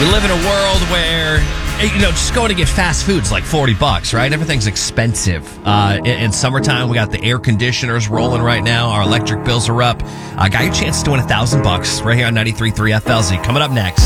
We live in a world where, just going to get fast food's like $40, right? Everything's expensive. In summertime, we got the air conditioners rolling right now. Our electric bills are up. Got your chance to win $1,000 right here on 93.3 FLZ. Coming up next.